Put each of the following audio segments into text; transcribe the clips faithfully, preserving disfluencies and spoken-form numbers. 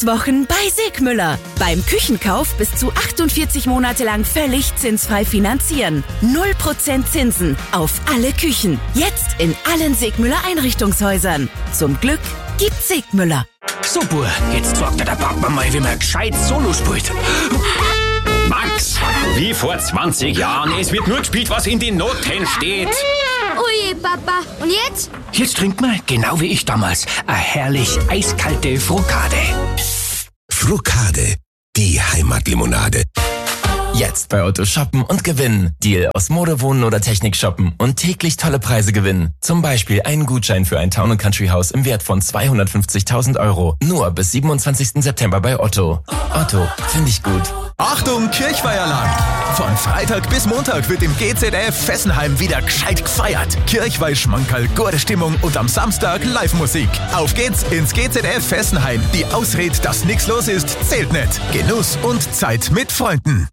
Genusswochen bei Sigmüller. Beim Küchenkauf bis zu achtundvierzig Monate lang völlig zinsfrei finanzieren. null Prozent Zinsen auf alle Küchen. Jetzt in allen Sigmüller Einrichtungshäusern. Zum Glück gibt's Sigmüller. Super, jetzt sagt der Papa mal, wie man gescheit Solo spielt. Max, wie vor zwanzig Jahren, es wird nur gespielt, was in den Noten steht. Ui, Papa. Und jetzt? Jetzt trinkt man, genau wie ich damals, eine herrlich eiskalte Frukade. Frukade, die Heimatlimonade. Jetzt bei Otto shoppen und gewinnen. Deal aus Mode, Wohnen oder Technik shoppen und täglich tolle Preise gewinnen. Zum Beispiel einen Gutschein für ein Town and Country Haus im Wert von zweihundertfünfzigtausend Euro. Nur bis siebenundzwanzigsten September bei Otto. Otto, finde ich gut. Achtung, Kirchweiheralarm! Von Freitag bis Montag wird im G Z F Fessenheim wieder gescheit gefeiert. Kirchweih, Schmankerl, gute Stimmung und am Samstag Live-Musik. Auf geht's ins G Z F Fessenheim. Die Ausrede, dass nichts los ist, zählt nicht. Genuss und Zeit mit Freunden.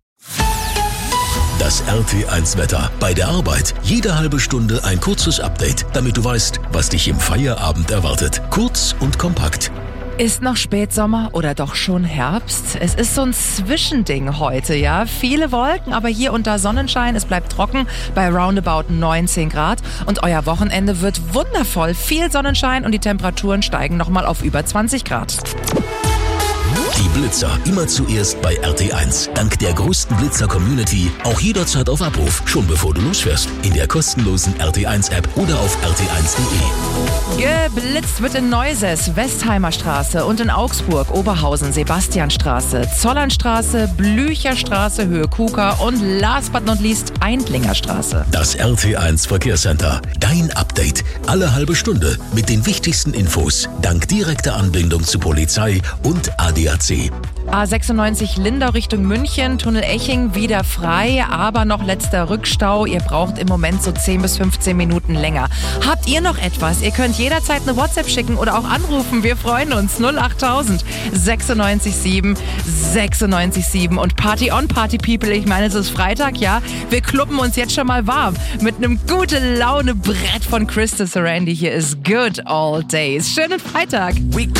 Das R T eins Wetter. Bei der Arbeit jede halbe Stunde ein kurzes Update, damit du weißt, was dich im Feierabend erwartet. Kurz und kompakt. Ist noch Spätsommer oder doch schon Herbst? Es ist so ein Zwischending heute, ja. Viele Wolken, aber hier und da Sonnenschein. Es bleibt trocken bei roundabout neunzehn Grad. Und euer Wochenende wird wundervoll. Viel Sonnenschein und die Temperaturen steigen nochmal auf über zwanzig Grad. Die Blitzer immer zuerst bei R T eins. Dank der größten Blitzer-Community auch jederzeit auf Abruf, schon bevor du losfährst. In der kostenlosen R T eins App oder auf r t eins punkt d e. Geblitzt wird in Neuses, Westheimer Straße und in Augsburg, Oberhausen, Sebastianstraße, Zollernstraße, Blücherstraße, Höhe Kuka und last but not least Eindlinger Straße. Das R T eins Verkehrscenter. Dein Update. Alle halbe Stunde mit den wichtigsten Infos. Dank direkter Anbindung zu Polizei und A D A C. A sechsundneunzig Lindau Richtung München, Tunnel Eching wieder frei, aber noch letzter Rückstau. Ihr braucht im Moment so zehn bis fünfzehn Minuten länger. Habt ihr noch etwas? Ihr könnt jederzeit eine WhatsApp schicken oder auch anrufen. Wir freuen uns. null achttausend sechsundneunzig sieben sechsundneunzig sieben und Party on Party People. Ich meine, es ist Freitag, ja. Wir kluppen uns jetzt schon mal warm mit einem gute Laune Brett von Krista Sarandon. Hier ist Good Old Days. Schönen Freitag. We